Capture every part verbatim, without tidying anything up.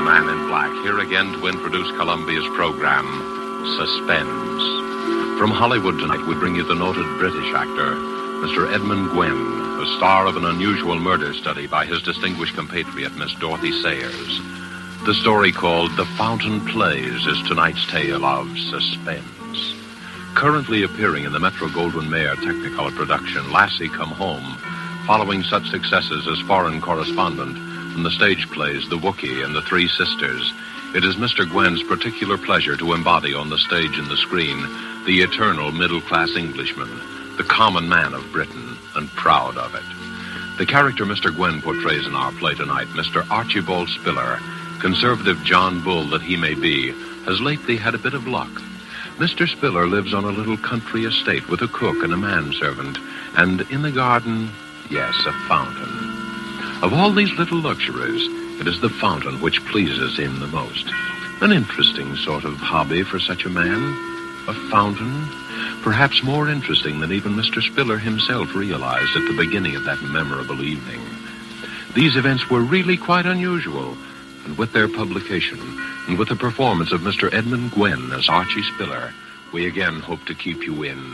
the Man in Black, here again to introduce Columbia's program, Suspense. From Hollywood tonight, we bring you the noted British actor, Mister Edmund Gwenn, the star of an unusual murder study by his distinguished compatriot, Miss Dorothy Sayers. The story called The Fountain Plays is tonight's tale of suspense. Currently appearing in the Metro-Goldwyn-Mayer Technicolor production, Lassie Come Home, following such successes as Foreign Correspondent and the stage plays The Wookiee and The Three Sisters, it is Mister Gwenn's particular pleasure to embody on the stage and the screen the eternal middle-class Englishman, the common man of Britain, and proud of it. The character Mister Gwenn portrays in our play tonight, Mister Archibald Spiller, conservative John Bull that he may be, has lately had a bit of luck. Mister Spiller lives on a little country estate with a cook and a manservant, and in the garden, yes, a fountain. Of all these little luxuries, it is the fountain which pleases him the most. An interesting sort of hobby for such a man. A fountain, perhaps more interesting than even Mister Spiller himself realized at the beginning of that memorable evening. These events were really quite unusual, and with their publication, and with the performance of Mister Edmund Gwenn as Archie Spiller, we again hope to keep you in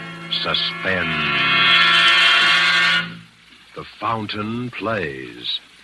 suspense. The Fountain Plays.